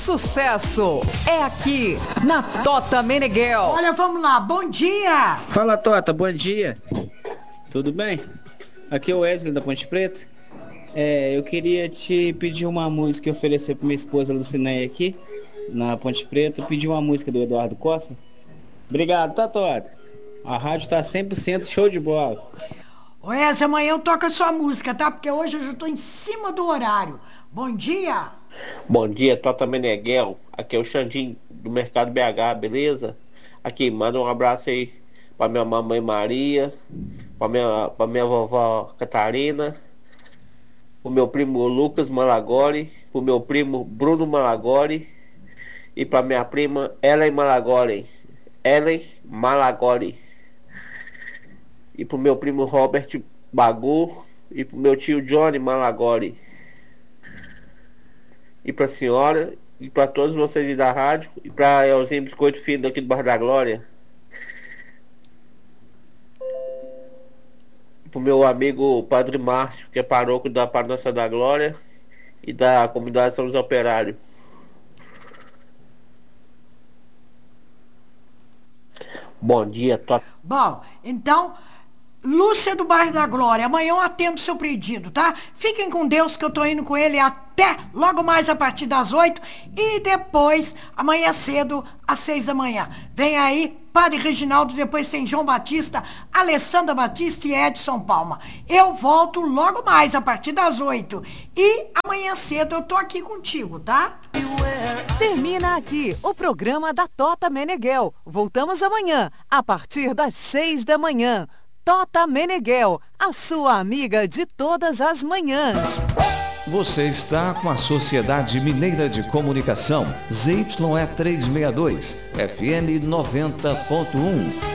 Sucesso é aqui na Tota Meneghel. Olha, vamos lá, bom dia! Fala, Tota, bom dia. Tudo bem? Aqui é o Wesley da Ponte Preta. Eu queria te pedir uma música e oferecer para minha esposa Lucinéia aqui, na Ponte Preta. Pedir uma música do Eduardo Costa. Obrigado, tá, Tota? A rádio tá 100% show de bola. Wesley, amanhã eu toco a sua música, tá? Porque hoje eu já tô em cima do horário. Bom dia! Bom dia, Tota Meneghel. Aqui é o Xandinho do Mercado BH, beleza? Aqui, manda um abraço aí pra minha mamãe Maria, pra minha vovó Catarina, pro meu primo Lucas Malagori, pro meu primo Bruno Malagori e pra minha prima Ellen Malagori. E pro meu primo Robert Bagu e pro meu tio Johnny Malagori. E pra senhora, e pra todos vocês aí da rádio, e pra Elzinho Biscoito Filho daqui do Bairro da Glória. E pro meu amigo Padre Márcio, que é paróquio da Paróquia da Glória e da comunidade São Luís Operário. Bom dia, Bom, então, Lúcia do Bairro da Glória, amanhã eu atendo seu pedido, tá? Fiquem com Deus que eu tô indo com ele até logo mais a partir das 8 e depois, amanhã cedo, às 6 da manhã. Vem aí, Padre Reginaldo, depois tem João Batista, Alessandra Batista e Edson Palma. Eu volto logo mais a partir das 8 e amanhã cedo eu tô aqui contigo, tá? Termina aqui o programa da Tota Meneghel. Voltamos amanhã, a partir das 6 da manhã. Tota Meneghel, a sua amiga de todas as manhãs. Você está com a Sociedade Mineira de Comunicação, ZYE 362, FM 90.1.